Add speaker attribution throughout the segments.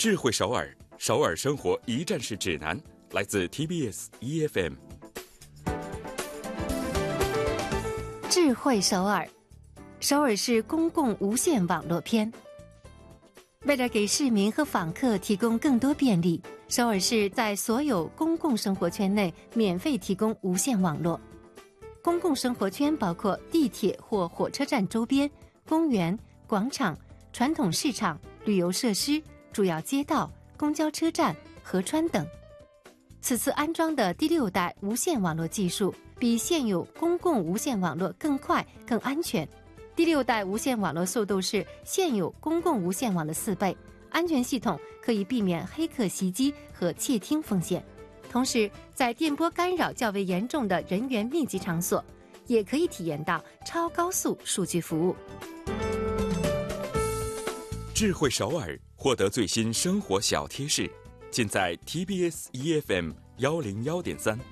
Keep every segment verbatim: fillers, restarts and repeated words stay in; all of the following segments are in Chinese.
Speaker 1: 智慧首尔，首尔生活一站式指南，来自 T B S E F M。
Speaker 2: 智慧首尔，首尔市公共无线网络篇。为了给市民和访客提供更多便利，首尔市在所有公共生活圈内免费提供无线网络。公共生活圈包括地铁或火车站周边、公园、广场、传统市场、旅游设施、主要街道、公交车站、河川等。此次安装的第六代无线网络技术比现有公共无线网络更快、更安全。第六代无线网络速度是现有公共无线网的四倍，安全系统可以避免黑客袭击和窃听风险。同时，在电波干扰较为严重的人员密集场所，也可以体验到超高速数据服务。
Speaker 1: 智慧首尔，获得最新生活小贴士，尽在 T B S E F M 幺零幺点三。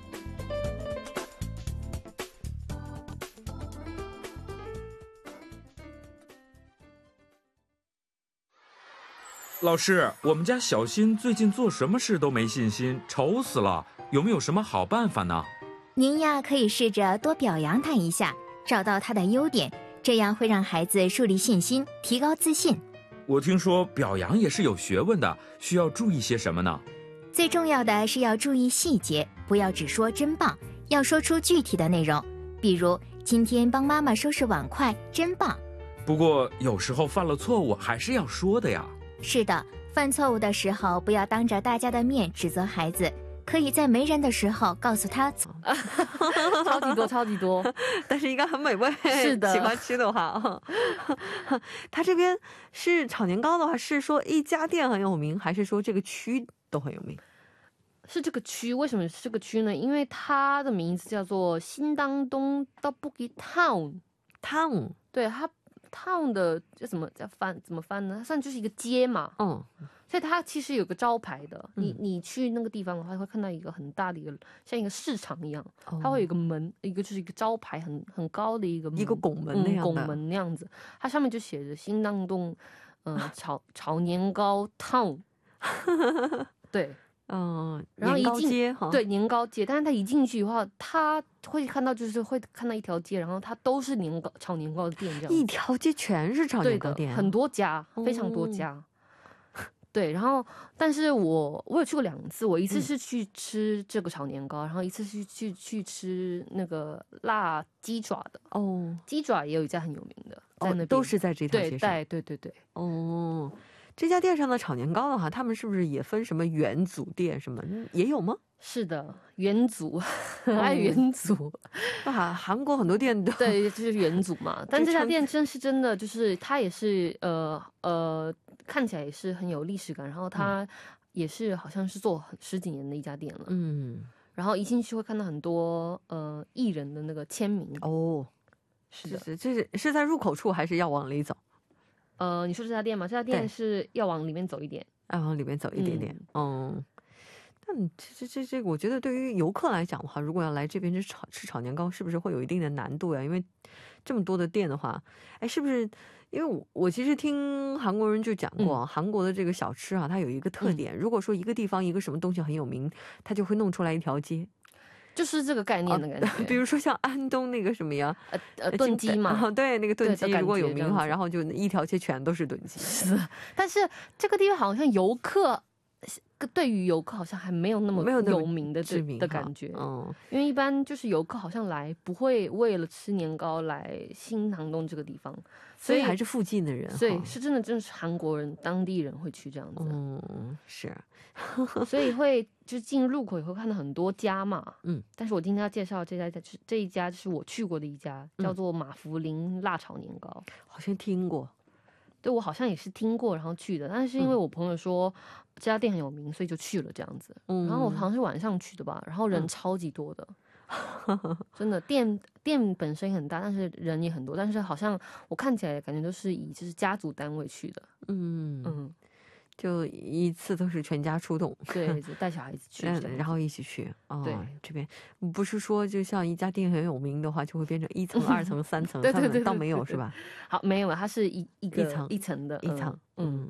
Speaker 3: 老师，我们家小新最近做什么事都没信心，愁死了，有没有什么好办法呢？
Speaker 4: 您呀，可以试着多表扬他一下，找到他的优点，这样会让孩子树立信心，提高自信。
Speaker 3: 我听说表扬也是有学问的，需要注意些什么呢？
Speaker 4: 最重要的是要注意细节，不要只说真棒，要说出具体的内容，比如今天帮妈妈收拾碗筷，真棒。
Speaker 3: 不过有时候犯了错误还是要说的呀。
Speaker 4: 是的，犯错误的时候不要当着大家的面指责孩子，可以在没人的时候告诉他。
Speaker 5: 超级多超级多，
Speaker 6: 但是应该很美味，
Speaker 5: 是的，
Speaker 6: 喜欢吃的话。他这边是炒年糕的话，是说一家店很有名，还是说这个区都很有名？
Speaker 5: 是这个区。为什么是这个区呢？因为它的名字叫做新当东떡볶이 Town
Speaker 6: Town，
Speaker 5: 对，它town的这怎么叫翻？怎么翻呢？它算就是一个街嘛，
Speaker 6: 嗯，
Speaker 5: 所以它其实有个招牌的。嗯、你你去那个地方的话，会看到一个很大的一个像一个市场一样，哦、它会有一个门，一个就是一个招牌很很高的一个
Speaker 6: 一个拱门那样的、
Speaker 5: 嗯、拱门那样子，它上面就写着新当东，呃，炒炒年糕 town， 对。
Speaker 6: 嗯，
Speaker 5: 然后一进
Speaker 6: 哈，
Speaker 5: 对年糕街，但是他一进去的话，他会看到就是会看到一条街，然后它都是年糕炒年糕的店，这样
Speaker 6: 一条街全是炒年糕店，
Speaker 5: 很多家，非常多家。哦、对，然后但是我我有去过两次，我一次是去吃这个炒年糕，嗯、然后一次是去去吃那个辣鸡爪的。哦，鸡爪也有一家很有名的，在那边、
Speaker 6: 哦、都是在这条街上。
Speaker 5: 对对对对对。
Speaker 6: 哦。这家店上的炒年糕的话，他们是不是也分什么元祖店什么也有吗？
Speaker 5: 是的，元祖，很爱元祖。
Speaker 6: 啊，韩国很多店都
Speaker 5: 对，就是元祖嘛。但这家店真是真的，就是它也是呃呃，看起来也是很有历史感，然后它也是好像是做十几年的一家店了。嗯，然后一进去会看到很多呃艺人的那个签名。哦，
Speaker 6: 是的，是这是是在入口处还是要往里走？
Speaker 5: 呃，你说这家店吗？这家店是要往里面走一点，
Speaker 6: 要往里面走一点点。嗯，嗯但这这这，我觉得对于游客来讲的话，如果要来这边吃炒吃炒年糕，是不是会有一定的难度呀？因为这么多的店的话，哎，是不是？因为我我其实听韩国人就讲过，嗯、韩国的这个小吃啊，它有一个特点，嗯、如果说一个地方一个什么东西很有名，它就会弄出来一条街。
Speaker 5: 就是这个概念的感觉、啊，
Speaker 6: 比如说像安东那个什么呀，
Speaker 5: 呃呃炖鸡嘛、
Speaker 6: 啊，对，那个炖鸡如果有名哈，然后就一条街全都是炖鸡。
Speaker 5: 是，但是这个地方好像游客对于游客好像还没有那么有名的知名的感觉，嗯，因为一般就是游客好像来不会为了吃年糕来新堂东这个地方，
Speaker 6: 所以还是附近的人，
Speaker 5: 所以是真的真的是韩国人当地人会去这样子，
Speaker 6: 嗯，是。
Speaker 5: 所以会就是进入口也会看到很多家嘛，嗯，但是我今天要介绍这家这一家就是我去过的一家，叫做马福林辣炒年糕，
Speaker 6: 好像听过，
Speaker 5: 对我好像也是听过然后去的，但是因为我朋友说、嗯、这家店很有名，所以就去了这样子，嗯，然后我好像是晚上去的吧，然后人超级多的，嗯、真的店店本身很大，但是人也很多，但是好像我看起来感觉都是以就是家族单位去的，嗯
Speaker 6: 嗯。就一次都是全家出动，
Speaker 5: 对，就带小孩子去，
Speaker 6: 然后一起去。哦，
Speaker 5: 对，
Speaker 6: 这边不是说就像一家店很有名的话，就会变成一层、二层、三层，
Speaker 5: 对对对，
Speaker 6: 倒没有是吧？
Speaker 5: 好，没有了，它是一一个一层一层的
Speaker 6: 一层，嗯。